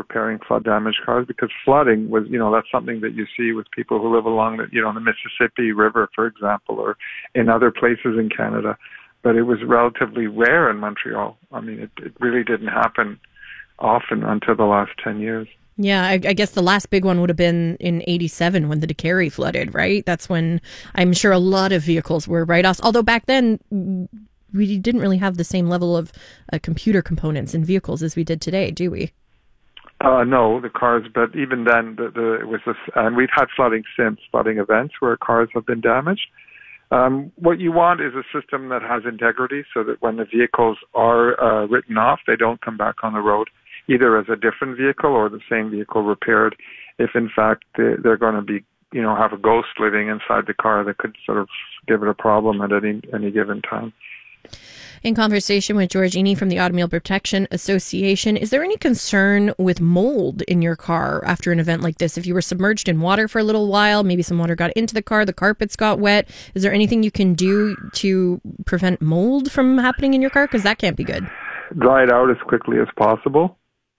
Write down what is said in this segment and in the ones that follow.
repairing flood damaged cars, because flooding was, that's something that you see with people who live along the, the Mississippi River, for example, or in other places in Canada. But it was relatively rare in Montreal. I mean, it really didn't happen often until the last 10 years. Yeah, I guess the last big one would have been in 87 when the DeCarey flooded, right? That's when I'm sure a lot of vehicles were write-offs. Although back then, we didn't really have the same level of computer components in vehicles as we did today, do we? No, the cars, but even then, it was this, and we've had flooding events where cars have been damaged. What you want is a system that has integrity, so that when the vehicles are written off, they don't come back on the road, either as a different vehicle or the same vehicle repaired, if in fact they're going to be, have a ghost living inside the car that could sort of give it a problem at any given time. In conversation with George Iny from the Automobile Protection Association, is there any concern with mold in your car after an event like this? If you were submerged in water for a little while, maybe some water got into the car, the carpets got wet, is there anything you can do to prevent mold from happening in your car? Because that can't be good. Dry it out as quickly as possible.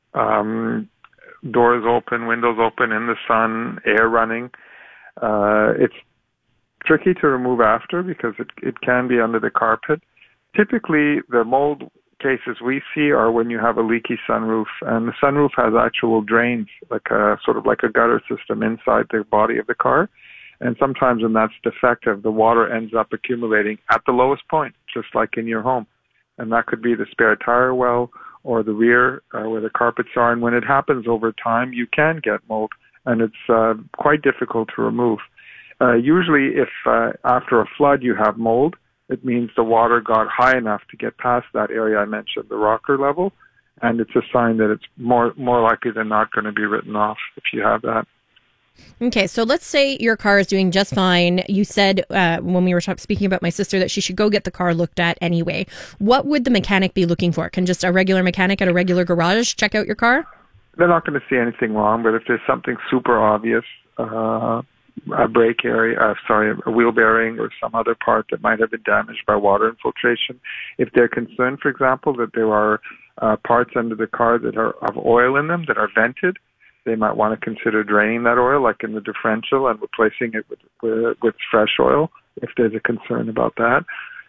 Doors open, windows open, in the sun, air running. It's tricky to remove after because it can be under the carpet. Typically, the mold cases we see are when you have a leaky sunroof, and the sunroof has actual drains, like a gutter system inside the body of the car. And sometimes when that's defective, the water ends up accumulating at the lowest point, just like in your home. And that could be the spare tire well or the rear where the carpets are. And when it happens over time, you can get mold, and it's quite difficult to remove. Usually, if after a flood you have mold, it means the water got high enough to get past that area I mentioned, the rocker level, and it's a sign that it's more likely than not going to be written off if you have that. Okay, so let's say your car is doing just fine. You said when we were speaking about my sister that she should go get the car looked at anyway. What would the mechanic be looking for? Can just a regular mechanic at a regular garage check out your car? They're not going to see anything wrong, but if there's something super obvious, a brake area, a wheel bearing or some other part that might have been damaged by water infiltration. If they're concerned, for example, that there are parts under the car that have oil in them that are vented, they might want to consider draining that oil, like in the differential, and replacing it with fresh oil if there's a concern about that.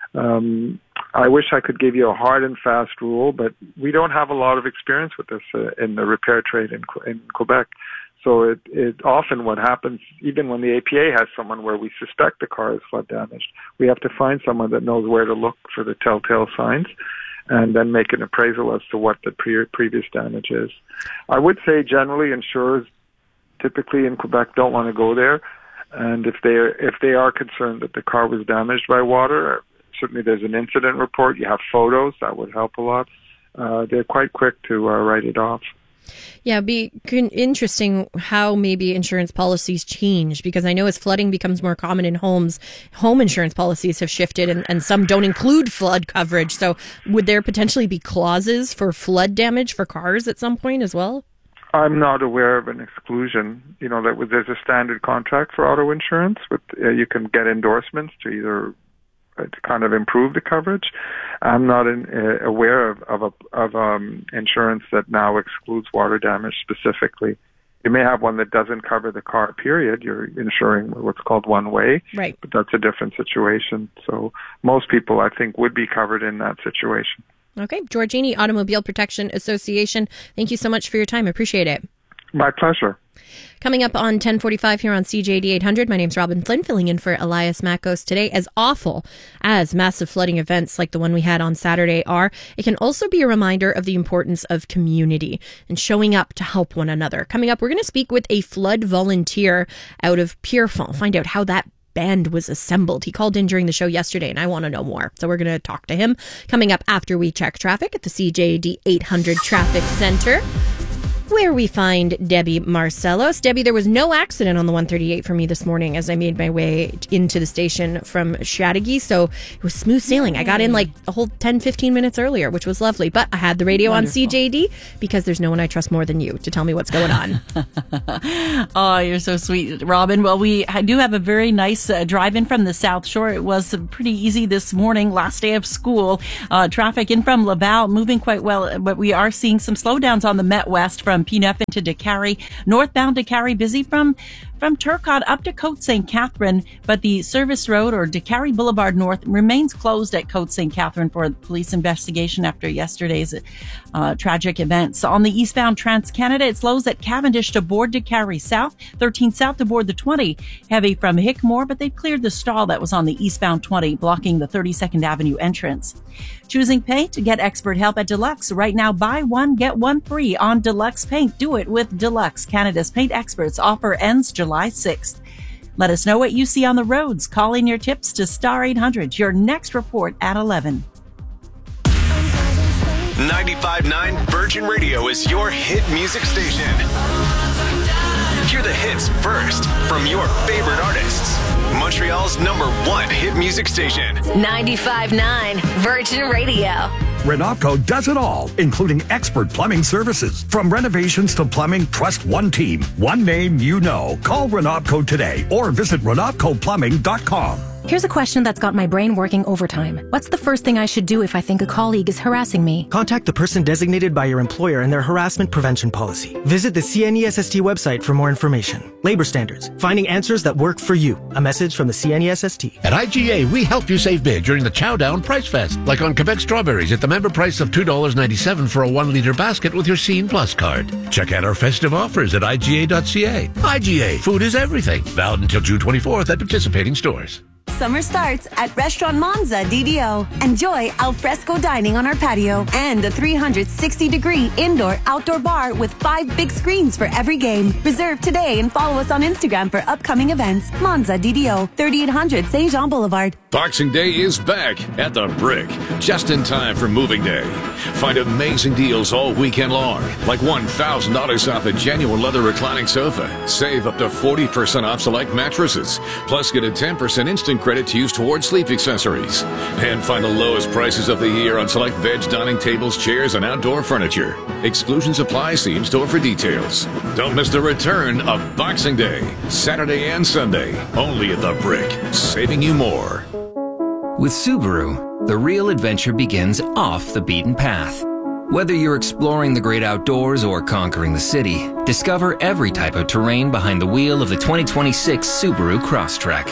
I wish I could give you a hard and fast rule, but we don't have a lot of experience with this in the repair trade in Quebec. So it often what happens, even when the APA has someone where we suspect the car is flood damaged, we have to find someone that knows where to look for the telltale signs and then make an appraisal as to what the previous damage is. I would say generally insurers typically in Quebec don't want to go there. And if they are concerned that the car was damaged by water, certainly there's an incident report, you have photos, that would help a lot. They're quite quick to write it off. Yeah, it'd be interesting how maybe insurance policies change, because I know as flooding becomes more common in homes, home insurance policies have shifted and some don't include flood coverage. So would there potentially be clauses for flood damage for cars at some point as well? I'm not aware of an exclusion. There's a standard contract for auto insurance, but you can get endorsements to either to kind of improve the coverage. I'm not aware of insurance that now excludes water damage specifically. You may have one that doesn't cover the car, period. You're insuring what's called one way, right? But that's a different situation. So most people, I think, would be covered in that situation. Okay. George Iny, Automobile Protection Association, thank you so much for your time. I appreciate it. My pleasure. Coming up on 10:45 here on CJAD 800, my name's Robin Flynn, filling in for Elias Makos today. As awful as massive flooding events like the one we had on Saturday are, it can also be a reminder of the importance of community and showing up to help one another. Coming up, we're going to speak with a flood volunteer out of Pierrefonds, find out how that band was assembled. He called in during the show yesterday, and I want to know more. So we're going to talk to him coming up after we check traffic at the CJAD 800 Traffic Center, where we find Debbie Marcellos. Debbie, there was no accident on the 138 for me this morning as I made my way into the station from Chateauguay, so it was smooth sailing. I got in like a whole 10-15 minutes earlier, which was lovely, but I had the radio Wonderful. on CJD because there's no one I trust more than you to tell me what's going on. Oh, you're so sweet, Robin. Well, we do have a very nice drive-in from the South Shore. It was pretty easy this morning, last day of school. Traffic in from Laval moving quite well, but we are seeing some slowdowns on the Met West from from P9 to Décarie. Northbound Décarie busy from Turcotte up to Côte St. Catherine, but the Service Road or Décarie Boulevard North remains closed at Côte St. Catherine for police investigation after yesterday's tragic events. On the eastbound Trans-Canada, it slows at Cavendish to board Décarie South, 13 South to board the 20. Heavy from Hickmore, but they've cleared the stall that was on the eastbound 20, blocking the 32nd Avenue entrance. Choosing paint? To get expert help at Deluxe. Right now, buy one, get one free on Deluxe Paint. Do it with Deluxe, Canada's paint experts. Offer ends July 6th. Let us know what you see on the roads. Call in your tips to Star 800. Your next report at 11. 95.9 Virgin Radio is your hit music station. Hear the hits first from your favorite artists. Montreal's #1 hit music station. 95.9 Virgin Radio. Renopco does it all, including expert plumbing services. From renovations to plumbing, trust one team, one name you know. Call Renopco today or visit RenopcoPlumbing.com. Here's a question that's got my brain working overtime. What's the first thing I should do if I think a colleague is harassing me? Contact the person designated by your employer and their harassment prevention policy. Visit the CNESST website for more information. Labor standards. Finding answers that work for you. A message from the CNESST. At IGA, we help you save big during the Chow Down Price Fest. Like on Quebec strawberries at the member price of $2.97 for a 1-liter basket with your Scene Plus card. Check out our festive offers at IGA.ca. IGA, food is everything. Valid until June 24th at participating stores. Summer starts at Restaurant Monza DDO. Enjoy al fresco dining on our patio and a 360-degree indoor-outdoor bar with 5 big screens for every game. Reserve today and follow us on Instagram for upcoming events. Monza DDO, 3800 Saint Jean Boulevard. Boxing Day is back at the Brick, just in time for moving day. Find amazing deals all weekend long, like $1,000 off a genuine leather reclining sofa. Save up to 40% off select mattresses. Plus, get a 10% instant credit to use towards sleep accessories. And find the lowest prices of the year on select beds, dining tables, chairs, and outdoor furniture. Exclusions apply. See in-store for details. Don't miss the return of Boxing Day, Saturday and Sunday, only at the Brick, saving you more. With Subaru, the real adventure begins off the beaten path. Whether you're exploring the great outdoors or conquering the city, discover every type of terrain behind the wheel of the 2026 Subaru Crosstrek.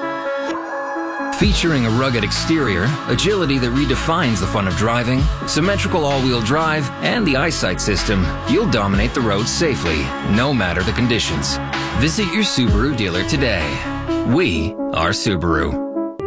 Featuring a rugged exterior, agility that redefines the fun of driving, symmetrical all-wheel drive, and the eyesight system, you'll dominate the roads safely, no matter the conditions. Visit your Subaru dealer today. We are Subaru.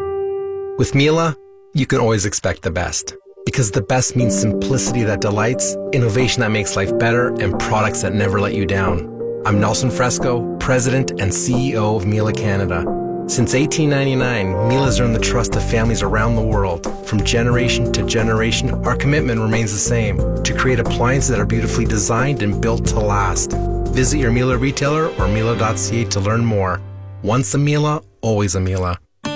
With Miele, you can always expect the best. Because the best means simplicity that delights, innovation that makes life better, and products that never let you down. I'm Nelson Fresco, President and CEO of Miele Canada. Since 1899, Miele has earned the trust of families around the world. From generation to generation, our commitment remains the same, to create appliances that are beautifully designed and built to last. Visit your Miele retailer or Miele.ca to learn more. Once a Miele, always a Miele.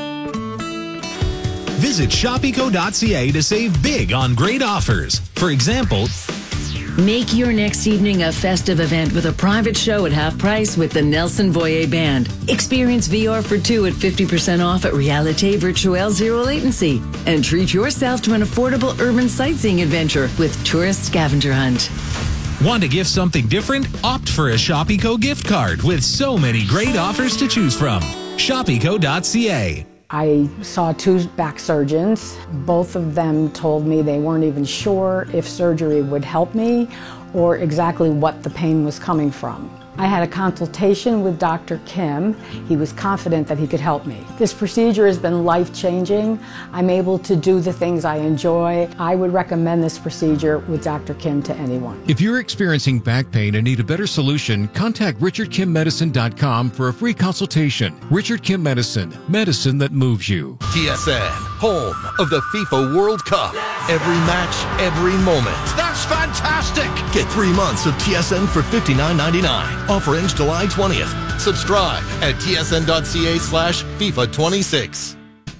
Visit Shopeco.ca to save big on great offers. For example, make your next evening a festive event with a private show at half price with the Nelson Voyer Band. Experience VR for 2 at 50% off at Realite Virtuelle Zero Latency. And treat yourself to an affordable urban sightseeing adventure with Tourist Scavenger Hunt. Want to gift something different? Opt for a Shopeco gift card with so many great offers to choose from. Shopeco.ca. I saw 2 back surgeons. Both of them told me they weren't even sure if surgery would help me or exactly what the pain was coming from. I had a consultation with Dr. Kim. He was confident that he could help me. This procedure has been life-changing. I'm able to do the things I enjoy. I would recommend this procedure with Dr. Kim to anyone. If you're experiencing back pain and need a better solution, contact RichardKimMedicine.com for a free consultation. Richard Kim Medicine, medicine that moves you. TSN, home of the FIFA World Cup. Every match, every moment. That's fantastic! Get 3 months of TSN for $59.99. Offer ends July 20th. Subscribe at tsn.ca/FIFA26.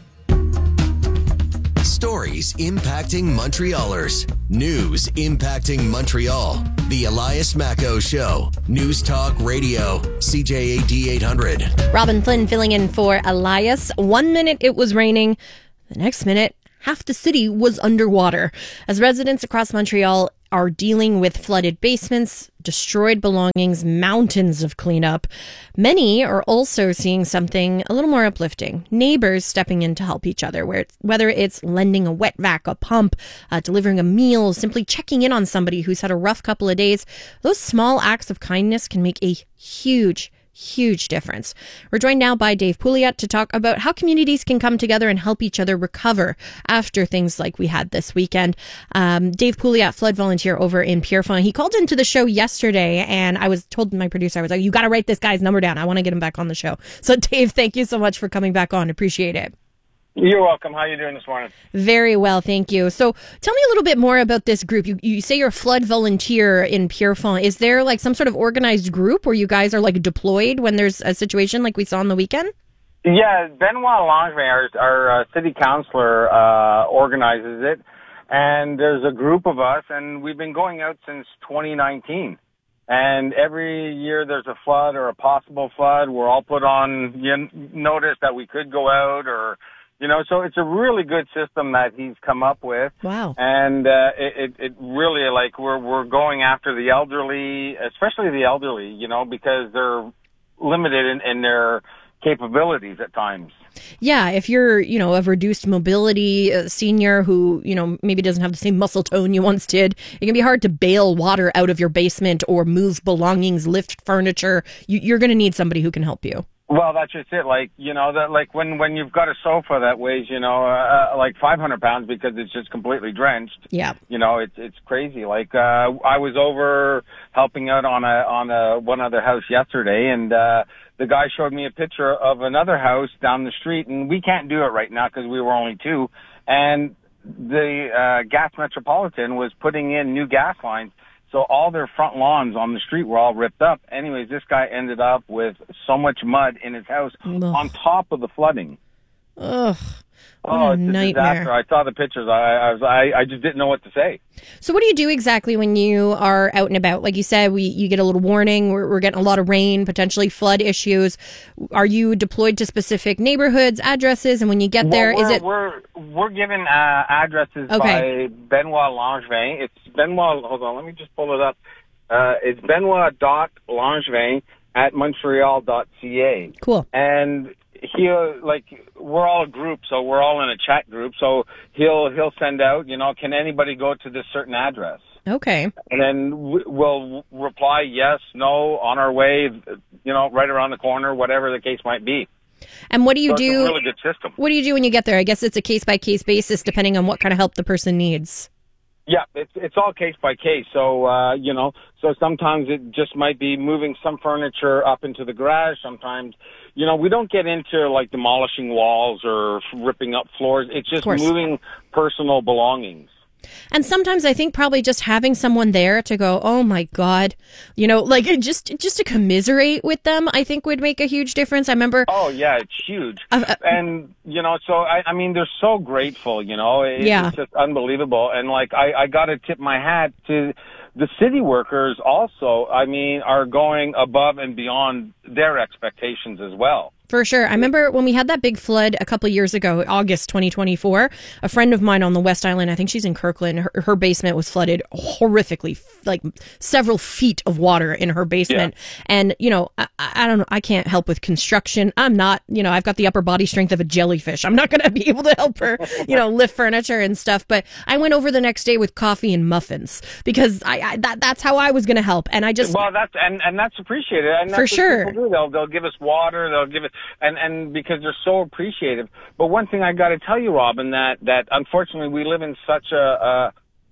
Stories impacting Montrealers. News impacting Montreal. The Elias Macco Show. News Talk Radio. CJAD 800. Robin Flynn filling in for Elias. 1 minute it was raining. The next minute, half the city was underwater. As residents across Montreal are dealing with flooded basements, destroyed belongings, mountains of cleanup. Many are also seeing something a little more uplifting. Neighbors stepping in to help each other, whether it's lending a wet vac, a pump, delivering a meal, simply checking in on somebody who's had a rough couple of days. Those small acts of kindness can make a huge difference. We're joined now by Dave Pouliot to talk about how communities can come together and help each other recover after things like we had this weekend. Dave Pouliot, flood volunteer over in Pierrefonds. He called into the show yesterday, and I was told my producer, I was like, you got to write this guy's number down. I want to get him back on the show. So Dave, thank you so much for coming back on. Appreciate it. You're welcome. How are you doing this morning? Very well, thank you. So tell me a little bit more about this group. You say you're a flood volunteer in Pierrefonds. Is there like some sort of organized group where you guys are like deployed when there's a situation like we saw on the weekend? Yeah, Benoit Langevin, our city councilor, organizes it. And there's a group of us, and we've been going out since 2019. And every year there's a flood or a possible flood. We're all put on notice that we could go out or... so it's a really good system that he's come up with. Wow. And it really, like, we're going after the elderly, especially the elderly, because they're limited in their capabilities at times. Yeah, if you're, of reduced mobility, a senior who, maybe doesn't have the same muscle tone you once did, it can be hard to bail water out of your basement or move belongings, lift furniture. You're going to need somebody who can help you. Well, that's just it. Like, that like when you've got a sofa that weighs, like 500 pounds because it's just completely drenched. Yeah. It's crazy. Like, I was over helping out on one other house yesterday, and the guy showed me a picture of another house down the street, and we can't do it right now because we were only two. And the Gas Metropolitan was putting in new gas lines. So all their front lawns on the street were all ripped up. Anyways, this guy ended up with so much mud in his house on top of the flooding. Ugh. What a nightmare. A disaster. I saw the pictures. I just didn't know what to say. So what do you do exactly when you are out and about? Like you said, you get a little warning. We're getting a lot of rain, potentially flood issues. Are you deployed to specific neighborhoods, addresses? And when you get there, we're given addresses by Benoit Langevin. It's Benoit. Hold on, let me just pull it up. It's Benoit.Langevin at Montreal.ca. Cool. And we're all a group, so we're all in a chat group. So he'll send out, can anybody go to this certain address? Okay. And then we'll reply yes, no, on our way, right around the corner, whatever the case might be. And what do you do? It's a really good system. What do you do when you get there? I guess it's a case by case basis, depending on what kind of help the person needs. Yeah, it's all case by case. So, so sometimes it just might be moving some furniture up into the garage. Sometimes, we don't get into like demolishing walls or ripping up floors. It's just moving personal belongings. And sometimes I think probably just having someone there to go, oh my God, just to commiserate with them, I think would make a huge difference. I remember. Oh yeah, it's huge. And, so I mean, they're so grateful, it's just unbelievable. And like, I got to tip my hat to the city workers also, are going above and beyond their expectations as well. For sure. I remember when we had that big flood a couple years ago, August 2024, a friend of mine on the West Island, I think she's in Kirkland, her basement was flooded horrifically, like several feet of water in her basement. Yeah. And, I don't know, I can't help with construction. I'm not, I've got the upper body strength of a jellyfish. I'm not going to be able to help her, lift furniture and stuff. But I went over the next day with coffee and muffins because that's how I was going to help. And I just... Well, that's appreciated. And that's for sure. People do. They'll give us water, they'll give it... And because they're so appreciative. But one thing I got to tell you, Robin, that unfortunately we live in such I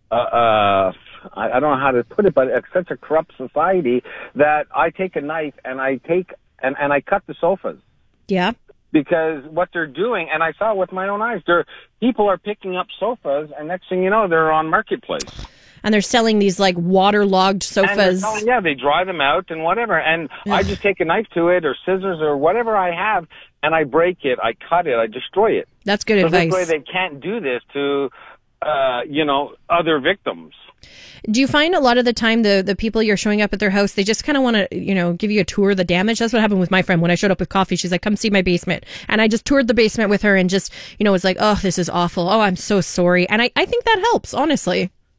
don't know how to put it, but it's such a corrupt society that I take a knife and I cut the sofas. Yeah. Because what they're doing, and I saw it with my own eyes, people are picking up sofas, and next thing you know, they're on Marketplace. And they're selling these like waterlogged sofas. They dry them out and whatever. And I just take a knife to it or scissors or whatever I have, and I break it, I cut it, I destroy it. That's good advice. This way they can't do this to, other victims. Do you find a lot of the time the people you're showing up at their house, they just kind of want to, give you a tour of the damage? That's what happened with my friend when I showed up with coffee. She's like, come see my basement. And I just toured the basement with her and just, was like, oh, this is awful. Oh, I'm so sorry. And I think that helps, honestly.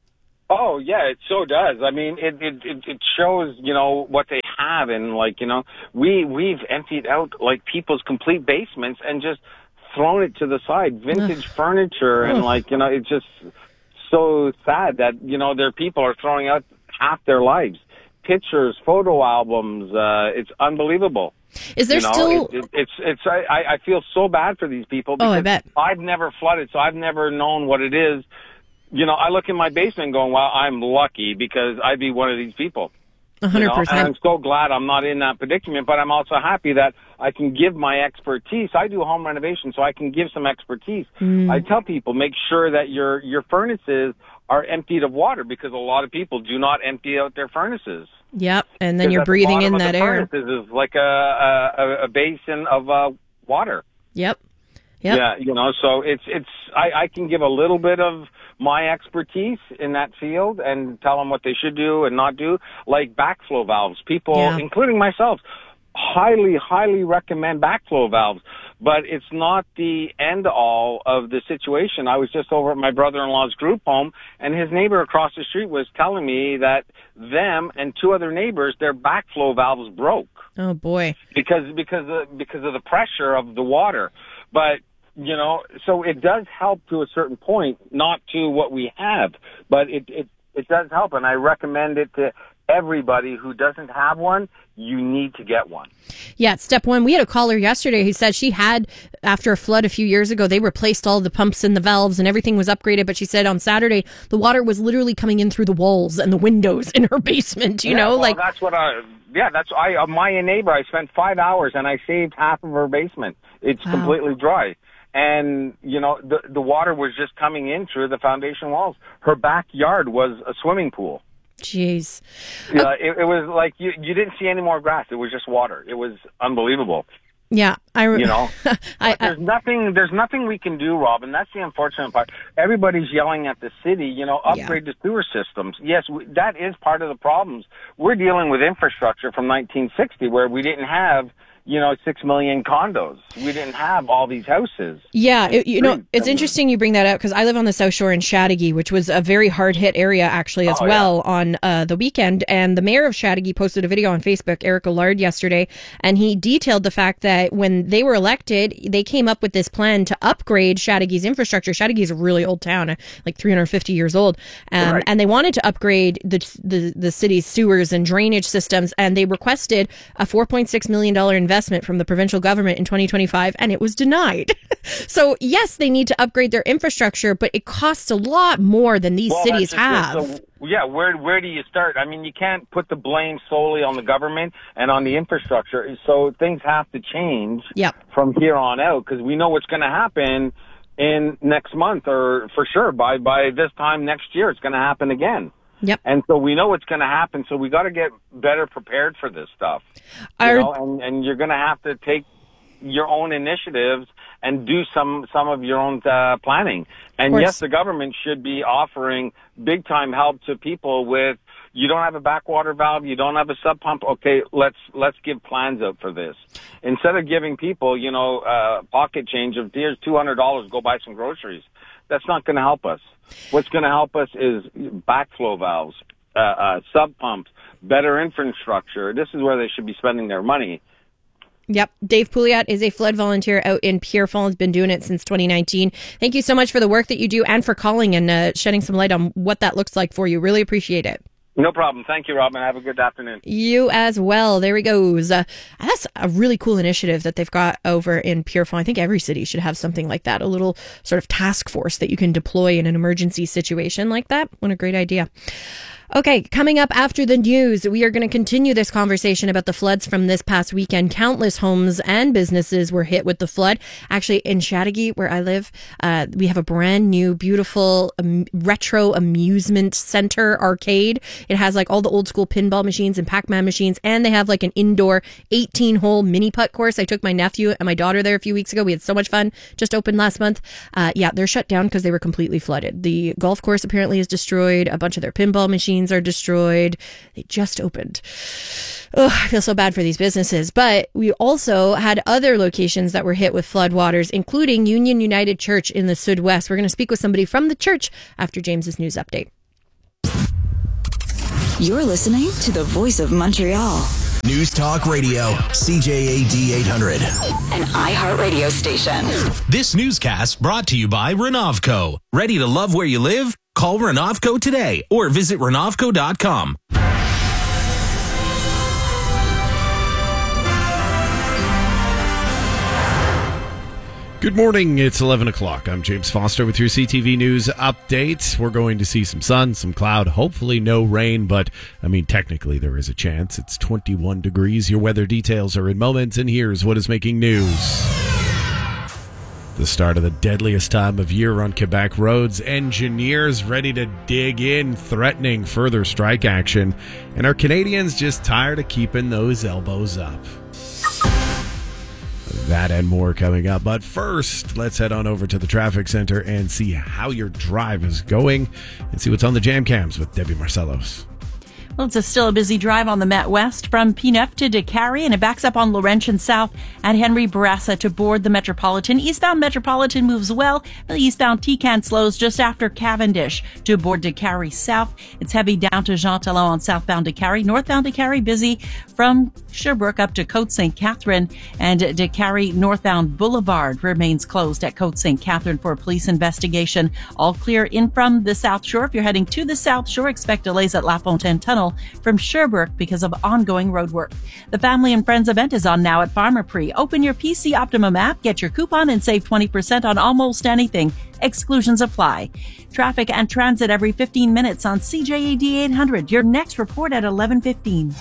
Oh yeah, it so does. I mean, it shows, you know, what they have, and like, you know, we've emptied out like people's complete basements and just thrown it to the side, vintage furniture, and like, you know, it's just so sad that, you know, their people are throwing out half their lives, pictures, photo albums. It's unbelievable. Is there still? I feel so bad for these people because I bet. I've never flooded, so I've never known what it is. You know, I look in my basement going, well, I'm lucky because I'd be one of these people. 100%. You know? And I'm so glad I'm not in that predicament, but I'm also happy that I can give my expertise. I do home renovation, so I can give some expertise. I tell people, make sure that your furnaces are emptied of water, because a lot of people do not empty out their furnaces. Yep, and then you're breathing in that air. Furnaces is like a basin of water. Yep. Yeah, you know, so I can give a little bit of my expertise in that field and tell them what they should do and not do, like backflow valves. People, including myself, highly recommend backflow valves, but it's not the end all of the situation. I was just over at my brother-in-law's group home, and his neighbor across the street was telling me that them and two other neighbors, their backflow valves broke. Oh boy. Because of the pressure of the water. But you know, so it does help to a certain point, not to what we have, but it does help, and I recommend it to everybody who doesn't have one. You need to get one. Yeah, step one. We had a caller yesterday who said she had, after a flood a few years ago, they replaced all the pumps and the valves and everything was upgraded, but she said on Saturday the water was literally coming in through the walls and the windows in her basement, you know? Well, like that's what my neighbor, I spent 5 hours and I saved half of her basement. It's completely dry. And, you know, the water was just coming in through the foundation walls. Her backyard was a swimming pool. Jeez. Yeah, it was like you didn't see any more grass. It was just water. It was unbelievable. Yeah, you know, there's nothing we can do, Rob, and that's the unfortunate part. Everybody's yelling at the city, you know, upgrade the sewer systems. Yes, that is part of the problems. We're dealing with infrastructure from 1960 where we didn't have, you know, 6 million condos. We didn't have all these houses. Yeah, it's interesting you bring that up because I live on the South Shore in Chateauguay, which was a very hard-hit area actually as well on the weekend. And the mayor of Chateauguay posted a video on Facebook, Eric Allard, yesterday, and he detailed the fact that when they were elected, they came up with this plan to upgrade Chateauguay's infrastructure. Chateauguay is a really old town, like 350 years old, and they wanted to upgrade the city's sewers and drainage systems, and they requested a $4.6 million investment from the provincial government in 2025, and it was denied. So yes, they need to upgrade their infrastructure, but it costs a lot more than these cities have. So, yeah, where do you start? I mean, you can't put the blame solely on the government and on the infrastructure. So things have to change from here on out, because we know what's going to happen in next month, or for sure by this time next year, it's going to happen again. Yep. And so we know what's going to happen, so we got to get better prepared for this stuff. You know, and you're going to have to take your own initiatives and do some of your own planning. And yes, the government should be offering big time help to people with, you don't have a backwater valve, you don't have a sub pump. Okay, let's give plans out for this. Instead of giving people, you know, pocket change of, here's $200, go buy some groceries. That's not going to help us. What's going to help us is backflow valves, sub pumps, better infrastructure. This is where they should be spending their money. Yep. Dave Pouliot is a flood volunteer out in Pierrefonds. Has been doing it since 2019. Thank you so much for the work that you do and for calling and shedding some light on what that looks like for you. Really appreciate it. No problem. Thank you, Robin. Have a good afternoon. You as well. There he goes. That's a really cool initiative that they've got over in Pierrefonds. I think every city should have something like that, a little sort of task force that you can deploy in an emergency situation like that. What a great idea. Okay, coming up after the news, we are going to continue this conversation about the floods from this past weekend. Countless homes and businesses were hit with the flood. Actually, in Chateauguay, where I live, we have a brand new, beautiful retro amusement center arcade. It has like all the old school pinball machines and Pac-Man machines, and they have like an indoor 18-hole mini putt course. I took my nephew and my daughter there a few weeks ago. We had so much fun. Just opened last month. Yeah, they're shut down because they were completely flooded. The golf course apparently is destroyed. A bunch of their pinball machines are destroyed. They just opened. Oh, I feel so bad for these businesses. But we also had other locations that were hit with flood waters, including Union United Church in the Sud-West. We're going to speak with somebody from the church after James's news update. You're listening to the voice of Montreal. News Talk Radio, CJAD 800. An iHeartRadio station. This newscast brought to you by Renovco. Ready to love where you live? Call Renovco today or visit Renovco.com. Good morning. It's 11 o'clock. I'm James Foster with your CTV News update. We're going to see some sun, some cloud, hopefully no rain, but technically there is a chance. It's 21 degrees. Your weather details are in moments, and here's what is making news. The start of the deadliest time of year on Quebec roads. Engineers ready to dig in, threatening further strike action. And are Canadians just tired of keeping those elbows up? That and more coming up. But first, let's head on over to the traffic center and see how your drive is going and see what's on the jam cams with Debbie Marcellos. Well, it's still a busy drive on the Met West from P9 to Décarie, and it backs up on Laurentian South at Henry Bourassa to board the Metropolitan. Eastbound Metropolitan moves well. The eastbound T-Can slows just after Cavendish to board Décarie South. It's heavy down to Jean Talon on southbound Décarie. Northbound Décarie busy from Sherbrooke up to Côte St. Catherine, and Décarie northbound Boulevard remains closed at Côte St. Catherine for a police investigation. All clear in from the South Shore. If you're heading to the South Shore, expect delays at La Fontaine Tunnel from Sherbrooke because of ongoing road work. The Family and Friends event is on now at Pharmaprix. Open your PC Optimum app, get your coupon, and save 20% on almost anything. Exclusions apply. Traffic and transit every 15 minutes on CJAD 800. Your next report at 11:15.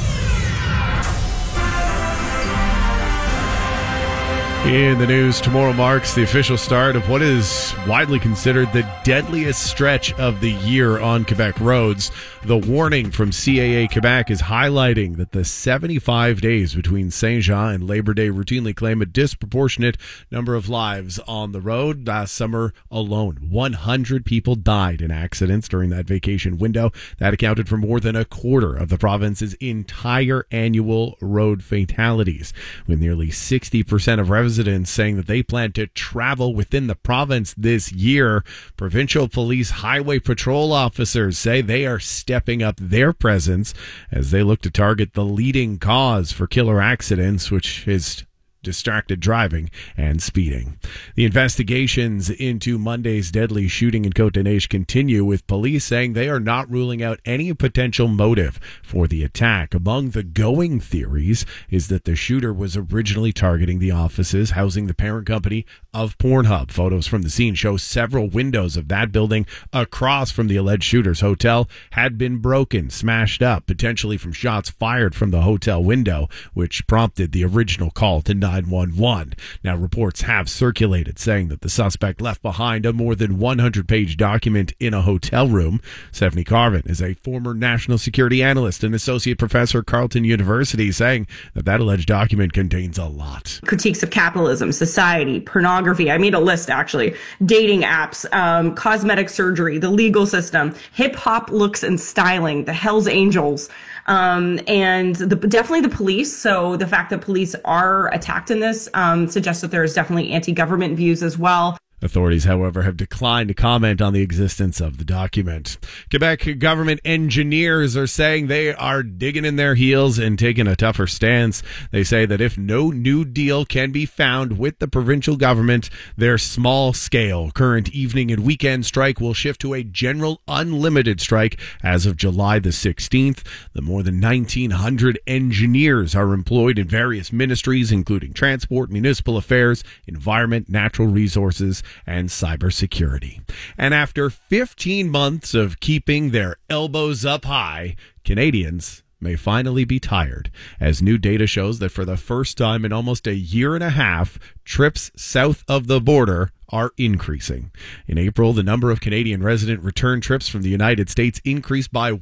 In the news, tomorrow marks the official start of what is widely considered the deadliest stretch of the year on Quebec roads. The warning from CAA Quebec is highlighting that the 75 days between Saint-Jean and Labor Day routinely claim a disproportionate number of lives on the road. Last summer alone, 100 people died in accidents during that vacation window. That accounted for more than a quarter of the province's entire annual road fatalities, with nearly 60% of residents saying that they plan to travel within the province this year. Provincial police highway patrol officers say they are stepping up their presence as they look to target the leading cause for killer accidents, which is distracted driving and speeding. The investigations into Monday's deadly shooting in Côte-des-Neiges continue, with police saying they are not ruling out any potential motive for the attack. Among the going theories is that the shooter was originally targeting the offices housing the parent company of Pornhub. Photos from the scene show several windows of that building across from the alleged shooter's hotel had been broken, smashed up, potentially from shots fired from the hotel window, which prompted the original call to 911. Now, reports have circulated saying that the suspect left behind a more than 100-page document in a hotel room. Stephanie Carvin is a former national security analyst and associate professor at Carleton University, saying that that alleged document contains a lot. Critiques of capitalism, society, pornography. I made a list, actually. Dating apps, cosmetic surgery, the legal system, hip-hop looks and styling, the Hells Angels, and definitely the police. So the fact that police are attacked in this suggests that there's definitely anti-government views as well. Authorities, however, have declined to comment on the existence of the document. Quebec government engineers are saying they are digging in their heels and taking a tougher stance. They say that if no new deal can be found with the provincial government, their small-scale current evening and weekend strike will shift to a general unlimited strike as of July the 16th. The more than 1,900 engineers are employed in various ministries, including transport, municipal affairs, environment, natural resources, and cybersecurity. And after 15 months of keeping their elbows up high, Canadians may finally be tired, as new data shows that for the first time in almost a year and a half, trips south of the border are increasing. In April, the number of Canadian resident return trips from the United States increased by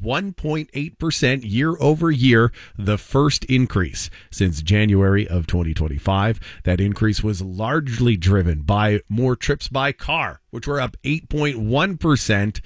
1.8% year over year, the first increase since January of 2025. That increase was largely driven by more trips by car, which were up 8.1%,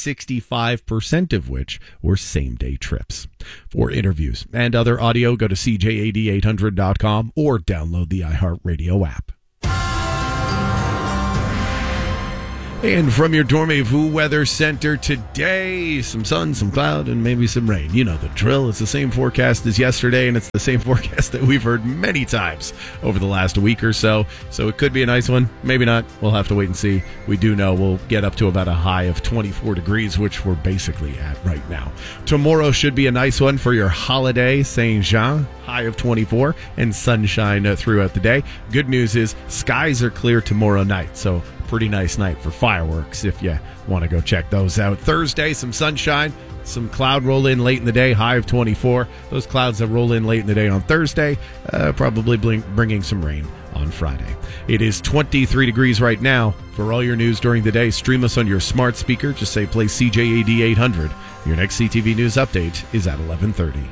65% of which were same-day trips. For interviews and other audio, go to CJAD800.com or download the iHeartRadio app. And from your Dormez-vous Weather Center today, some sun, some cloud, and maybe some rain. You know the drill. It's the same forecast as yesterday, and it's the same forecast that we've heard many times over the last week or so. So it could be a nice one. Maybe not. We'll have to wait and see. We do know we'll get up to about a high of 24 degrees, which we're basically at right now. Tomorrow should be a nice one for your holiday, Saint Jean. High of 24 and sunshine throughout the day. Good news is skies are clear tomorrow night, so pretty nice night for fireworks if you want to go check those out. Thursday, some sunshine, some cloud roll in late in the day, high of 24. Those clouds that roll in late in the day on Thursday, probably bringing some rain on Friday. It is 23 degrees right now. For all your news during the day, stream us on your smart speaker. Just say play CJAD 800. Your next CTV News update is at 11:30.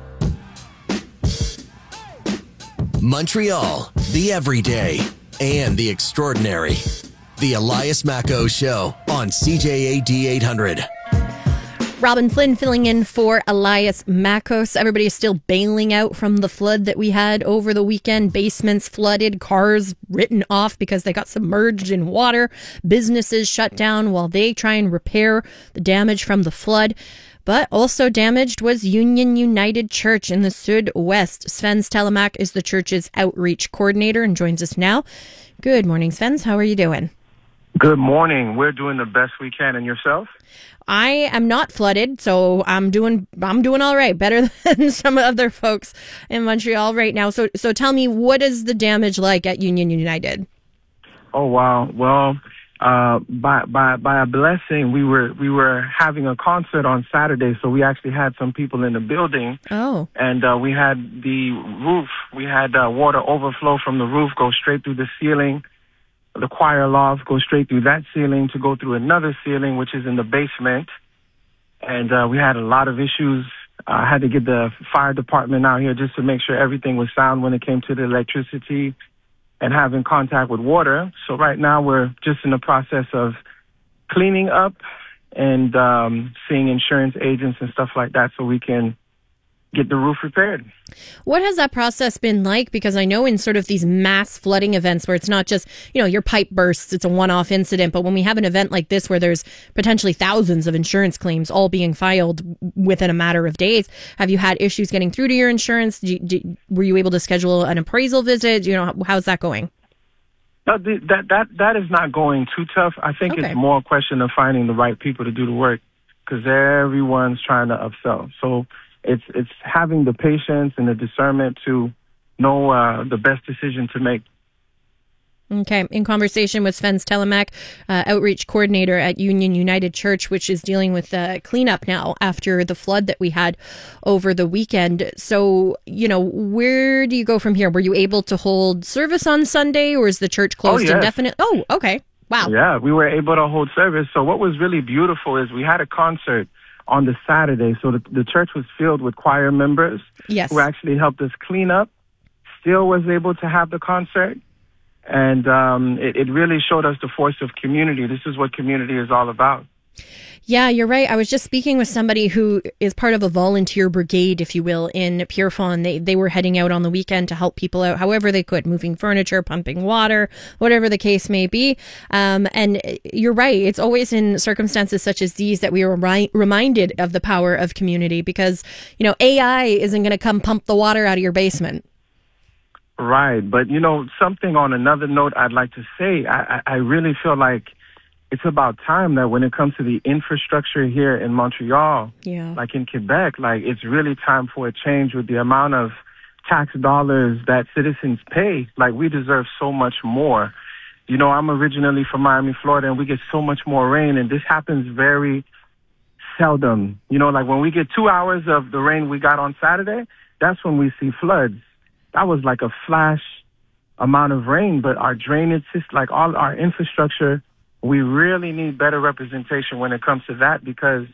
Montreal, the everyday and the extraordinary. The Elias Macco Show on CJAD 800. Robin Flynn filling in for Elias Mackos. Everybody is still bailing out from the flood that we had over the weekend. Basements flooded, cars written off because they got submerged in water. Businesses shut down while they try and repair the damage from the flood. But also damaged was Union United Church in the Sud West. Sven Telemak is the church's outreach coordinator and joins us now. Good morning, Sven. How are you doing? Good morning. We're doing the best we can. And yourself? I am not flooded, so I'm doing all right, better than some other folks in Montreal right now. So tell me, what is the damage like at Union United? Oh wow. Well, by a blessing, we were having a concert on Saturday, so we actually had some people in the building. Oh. And we had the roof. We had water overflow from the roof go straight through the ceiling. The choir loft go straight through that ceiling to go through another ceiling, which is in the basement. And we had a lot of issues. I had to get the fire department out here just to make sure everything was sound when it came to the electricity and having contact with water. So right now we're just in the process of cleaning up and seeing insurance agents and stuff like that so we can get the roof repaired. What has that process been like? Because I know in sort of these mass flooding events where it's not just, your pipe bursts, it's a one-off incident, but when we have an event like this where there's potentially thousands of insurance claims all being filed within a matter of days, have you had issues getting through to your insurance? Were you able to schedule an appraisal visit? How's that going? No, that is not going too tough. I think It's more a question of finding the right people to do the work because everyone's trying to upsell. So it's having the patience and the discernment to know the best decision to make. Okay. In conversation with Sven Telemak, outreach coordinator at Union United Church, which is dealing with cleanup now after the flood that we had over the weekend. So, where do you go from here? Were you able to hold service on Sunday, or is the church closed indefinitely? Oh, okay. Wow. Yeah, we were able to hold service. So what was really beautiful is we had a concert on the Saturday. So the church was filled with choir members who actually helped us clean up, still was able to have the concert. And it really showed us the force of community. This is what community is all about. Yeah, you're right. I was just speaking with somebody who is part of a volunteer brigade, if you will, in Pierrefonds. They were heading out on the weekend to help people out however they could, moving furniture, pumping water, whatever the case may be. And you're right. It's always in circumstances such as these that we are reminded of the power of community because, AI isn't going to come pump the water out of your basement. Right. But, something on another note I'd like to say, I really feel like it's about time that when it comes to the infrastructure here in Montreal, like in Quebec, it's really time for a change with the amount of tax dollars that citizens pay. We deserve so much more. I'm originally from Miami, Florida, and we get so much more rain, and this happens very seldom. When we get 2 hours of the rain we got on Saturday, that's when we see floods. That was like a flash amount of rain, but our drainage system, all our infrastructure, we really need better representation when it comes to that because,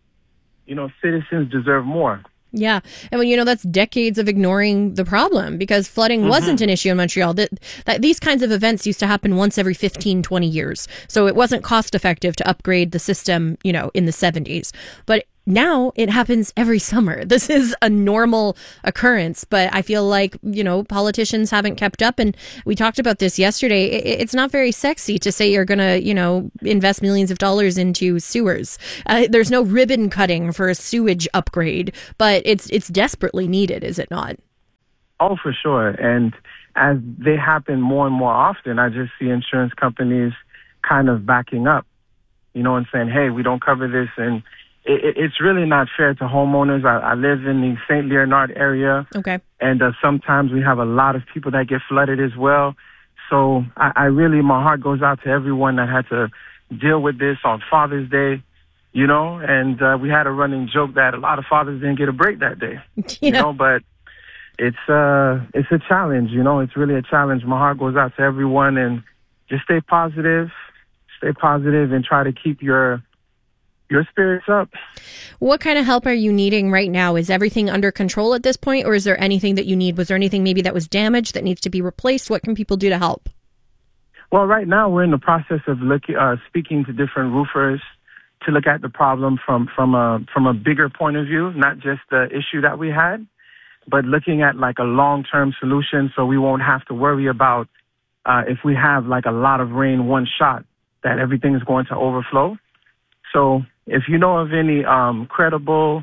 citizens deserve more. Yeah. And that's decades of ignoring the problem because flooding wasn't an issue in Montreal. These kinds of events used to happen once every 15, 20 years. So it wasn't cost effective to upgrade the system, in the 70s. But now it happens every summer. This is a normal occurrence, but I feel like, politicians haven't kept up. And we talked about this yesterday. It's not very sexy to say you're going to, invest millions of dollars into sewers. There's no ribbon cutting for a sewage upgrade, but it's desperately needed, is it not? Oh, for sure. And as they happen more and more often, I just see insurance companies kind of backing up, and saying, hey, we don't cover this. And it's really not fair to homeowners. I live in the St. Leonard area. Okay. And sometimes we have a lot of people that get flooded as well. So I really, my heart goes out to everyone that had to deal with this on Father's Day, and we had a running joke that a lot of fathers didn't get a break that day, but it's a challenge, it's really a challenge. My heart goes out to everyone, and just stay positive and try to keep your spirits up. What kind of help are you needing right now? Is everything under control at this point, or is there anything that you need? Was there anything maybe that was damaged that needs to be replaced? What can people do to help? Well, right now we're in the process of speaking to different roofers to look at the problem from a bigger point of view, not just the issue that we had, but looking at like a long-term solution so we won't have to worry about if we have like a lot of rain one shot that everything is going to overflow. So if you know of any credible,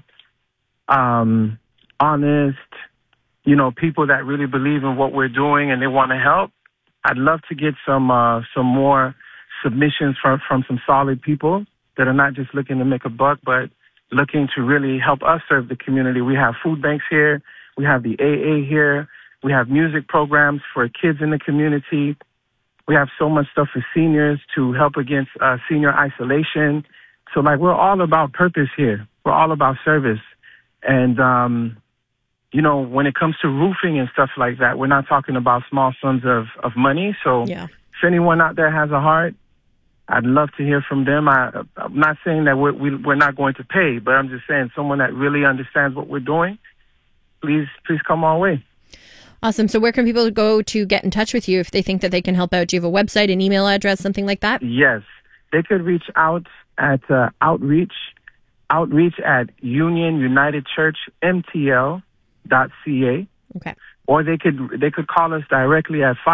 honest, people that really believe in what we're doing and they want to help, I'd love to get some more submissions from some solid people that are not just looking to make a buck, but looking to really help us serve the community. We have food banks here. We have the AA here. We have music programs for kids in the community. We have so much stuff for seniors to help against senior isolation. So, we're all about purpose here. We're all about service. And, when it comes to roofing and stuff like that, we're not talking about small sums of money. So if anyone out there has a heart, I'd love to hear from them. I'm not saying that we're not going to pay, but I'm just saying someone that really understands what we're doing, please come our way. Awesome. So where can people go to get in touch with you if they think that they can help out? Do you have a website, an email address, something like that? Yes. They could reach out at outreach at Union United Church MTL.ca. Okay. Or they could call us directly at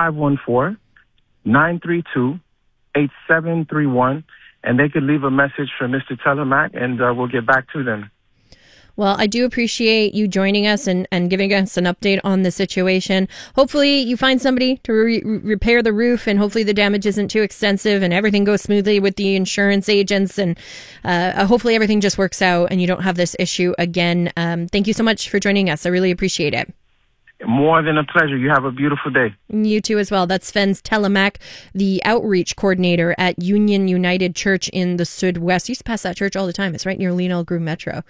514-932-8731, and they could leave a message for Mr. Telemac, and we'll get back to them. Well, I do appreciate you joining us and giving us an update on the situation. Hopefully you find somebody to repair the roof, and hopefully the damage isn't too extensive and everything goes smoothly with the insurance agents, and hopefully everything just works out and you don't have this issue again. Thank you so much for joining us. I really appreciate it. More than a pleasure. You have a beautiful day. You too as well. That's Sven Telemac, the outreach coordinator at Union United Church in the Sud-West. I used to pass that church all the time. It's right near Léon-Groux Metro.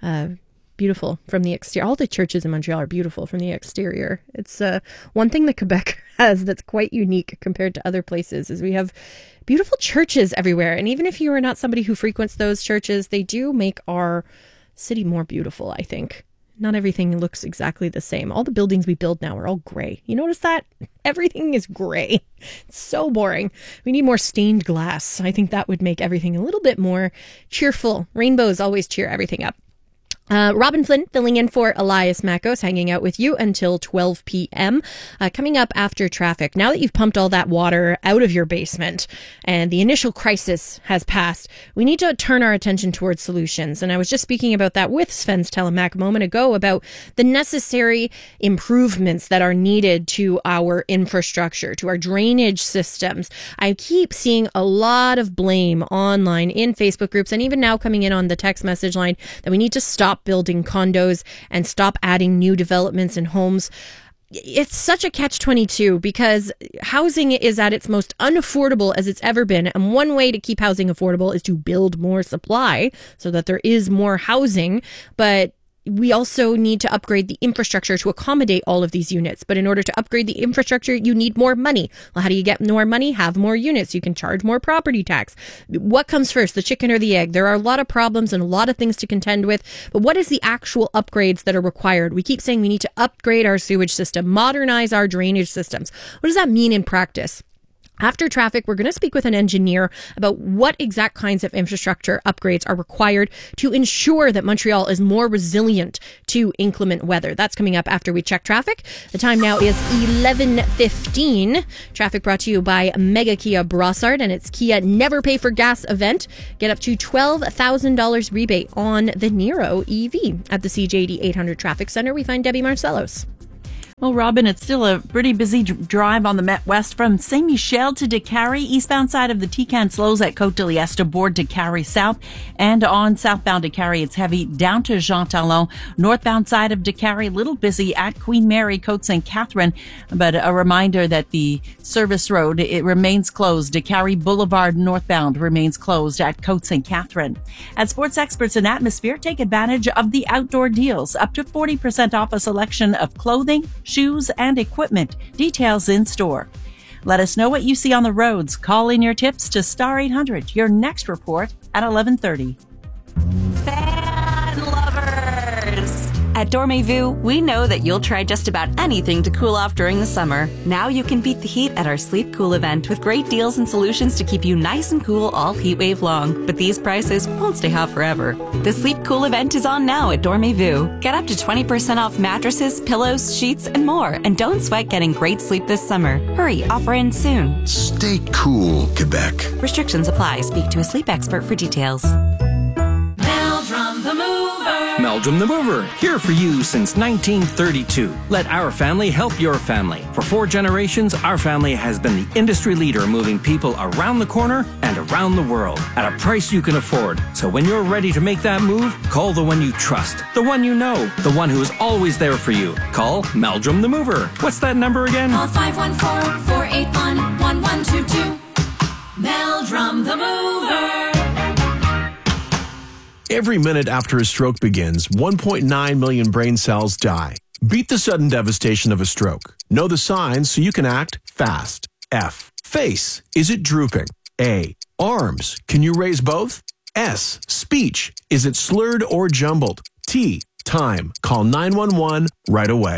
Beautiful from the exterior. All the churches in Montreal are beautiful from the exterior. It's one thing that Quebec has that's quite unique compared to other places is we have beautiful churches everywhere. And even if you are not somebody who frequents those churches, they do make our city more beautiful, I think. Not everything looks exactly the same. All the buildings we build now are all gray. You notice that? Everything is gray. It's so boring. We need more stained glass. I think that would make everything a little bit more cheerful. Rainbows always cheer everything up. Robin Flynn filling in for Elias Mackos, hanging out with you until 12 p.m. Coming up after traffic. Now that you've pumped all that water out of your basement and the initial crisis has passed, we need to turn our attention towards solutions. And I was just speaking about that with Sven Telemac a moment ago about the necessary improvements that are needed to our infrastructure, to our drainage systems. I keep seeing a lot of blame online in Facebook groups and even now coming in on the text message line that we need to stop building condos and stop adding new developments and homes. It's such a catch-22 because housing is at its most unaffordable as it's ever been. And one way to keep housing affordable is to build more supply so that there is more housing. But we also need to upgrade the infrastructure to accommodate all of these units. But in order to upgrade the infrastructure, you need more money. Well, how do you get more money? Have more units. You can charge more property tax. What comes first, the chicken or the egg? There are a lot of problems and a lot of things to contend with. But what is the actual upgrades that are required? We keep saying we need to upgrade our sewage system, modernize our drainage systems. What does that mean in practice? After traffic, we're going to speak with an engineer about what exact kinds of infrastructure upgrades are required to ensure that Montreal is more resilient to inclement weather. That's coming up after we check traffic. The time now is 11:15. Traffic brought to you by Mega Kia Brossard and its Kia Never Pay for Gas event. Get up to $12,000 rebate on the Niro EV. At the CJAD 800 Traffic Center, we find Debbie Marcellos. Well, Robin, it's still a pretty busy drive on the Met West from Saint Michel to Décarie. Eastbound side of the Tican slows at Côte de Liesse to board Décarie South. And on southbound Décarie, it's heavy down to Jean Talon. Northbound side of Décarie, little busy at Queen Mary, Côte St. Catherine. But a reminder that the service road, it remains closed. Décarie Boulevard northbound remains closed at Côte St. Catherine. At Sports Experts in Atmosphere, take advantage of the outdoor deals. Up to 40% off a selection of clothing, shoes, and equipment. Details in store. Let us know what you see on the roads. Call in your tips to Star 800. Your next report at 11:30. Fan lovers! At Dormez-vous, we know that you'll try just about anything to cool off during the summer. Now you can beat the heat at our Sleep Cool event with great deals and solutions to keep you nice and cool all heat wave long. But these prices won't stay hot forever. The Sleep Cool event is on now at Dormez-vous. Get up to 20% off mattresses, pillows, sheets, and more. And don't sweat getting great sleep this summer. Hurry, offer ends soon. Stay cool, Quebec. Restrictions apply. Speak to a sleep expert for details. Meldrum the Mover. Meldrum the Mover, here for you since 1932. Let our family help your family. For 4 generations, our family has been the industry leader moving people around the corner and around the world at a price you can afford. So when you're ready to make that move, call the one you trust, the one you know, the one who is always there for you. Call Meldrum the Mover. What's that number again? Call 514-481-1122. Meldrum the Mover. Every minute after a stroke begins, 1.9 million brain cells die. Beat the sudden devastation of a stroke. Know the signs so you can act fast. F. Face. Is it drooping? A. Arms. Can you raise both? S. Speech. Is it slurred or jumbled? T. Time. Call 911 right away.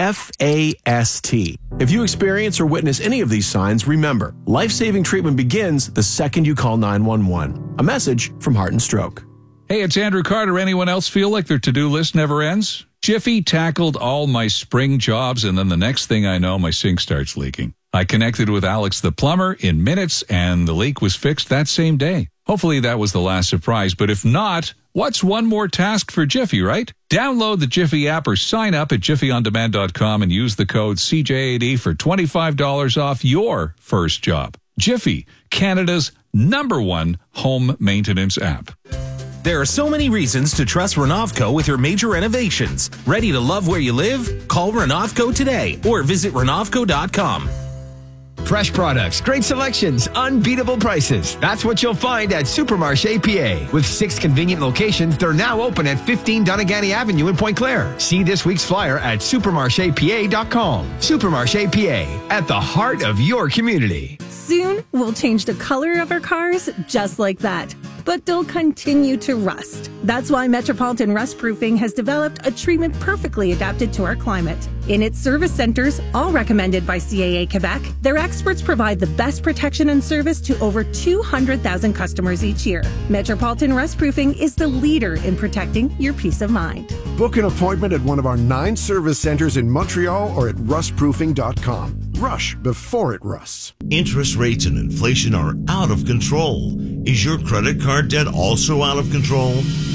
FAST. If you experience or witness any of these signs, remember, life-saving treatment begins the second you call 911. A message from Heart and Stroke. Hey, it's Andrew Carter. Anyone else feel like their to-do list never ends? Jiffy tackled all my spring jobs, and then the next thing I know, my sink starts leaking. I connected with Alex the plumber in minutes, and the leak was fixed that same day. Hopefully that was the last surprise, but if not, what's one more task for Jiffy, right? Download the Jiffy app or sign up at jiffyondemand.com and use the code CJAD for $25 off your first job. Jiffy, Canada's #1 home maintenance app. There are so many reasons to trust Renovco with your major renovations. Ready to love where you live? Call Renovco today or visit Renovco.com. Fresh products, great selections, unbeatable prices. That's what you'll find at Supermarché PA. With 6 convenient locations, they're now open at 15 Doneganny Avenue in Pointe Claire. See this week's flyer at supermarchepa.com. Supermarché PA, at the heart of your community. Soon, we'll change the color of our cars just like that. But they'll continue to rust. That's why Metropolitan Rust Proofing has developed a treatment perfectly adapted to our climate. In its service centers, all recommended by CAA Quebec, their experts provide the best protection and service to over 200,000 customers each year. Metropolitan Rust Proofing is the leader in protecting your peace of mind. Book an appointment at one of our 9 service centers in Montreal or at rustproofing.com. Rush before it rusts. Interest rates and inflation are out of control. Is your credit card debt also out of control?